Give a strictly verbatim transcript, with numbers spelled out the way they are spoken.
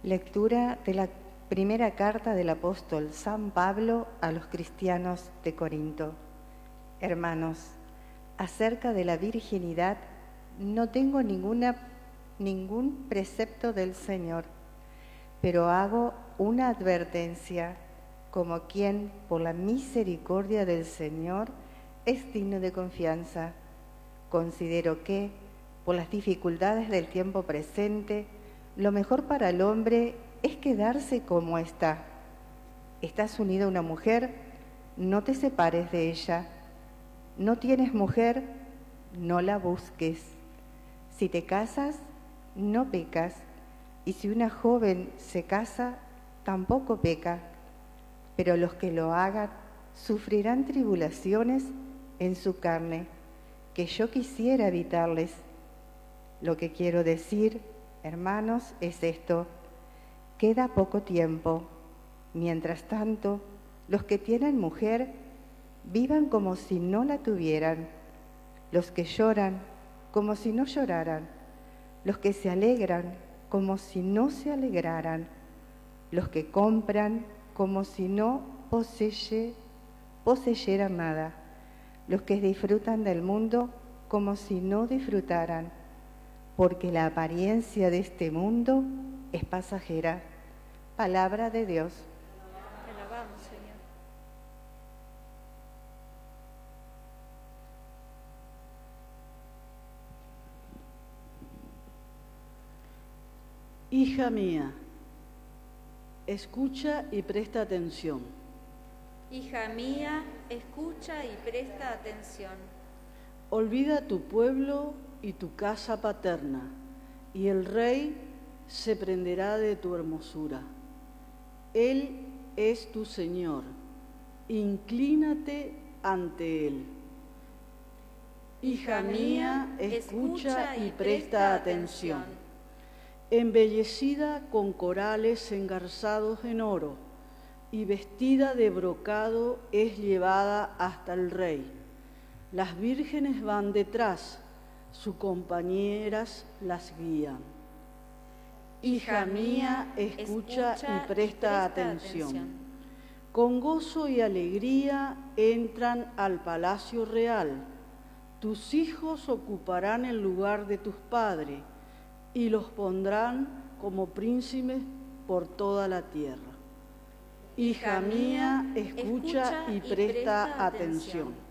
Lectura de la primera carta del apóstol San Pablo a los cristianos de Corinto. Hermanos, acerca de la virginidad no tengo ninguna, ningún precepto del Señor, pero hago una advertencia como quien, por la misericordia del Señor, es digno de confianza. Considero que, por las dificultades del tiempo presente, lo mejor para el hombre es quedarse como está. Estás unido a una mujer, no te separes de ella. No tienes mujer, no la busques. Si te casas, no pecas. Y si una joven se casa, tampoco peca. Pero los que lo hagan sufrirán tribulaciones en su carne, que yo quisiera evitarles. Lo que quiero decir, hermanos, es esto: queda poco tiempo. Mientras tanto, los que tienen mujer, vivan como si no la tuvieran. Los que lloran, como si no lloraran. Los que se alegran, como si no se alegraran. Los que compran, como si no poseye, poseyeran nada. Los que disfrutan del mundo, como si no disfrutaran. Porque la apariencia de este mundo es pasajera. Palabra de Dios. Te alabamos, Señor. Hija mía, escucha y presta atención. Hija mía, escucha y presta atención. Olvida tu pueblo y tu casa paterna, y el rey se prenderá de tu hermosura. Él es tu Señor, inclínate ante Él. Hija mía, escucha y presta atención. Embellecida con corales engarzados en oro y vestida de brocado es llevada hasta el rey. Las vírgenes van detrás, sus compañeras las guían. Hija mía, escucha y presta atención. Con gozo y alegría entran al palacio real. Tus hijos ocuparán el lugar de tus padres y los pondrán como príncipes por toda la tierra. Hija mía, escucha y presta atención.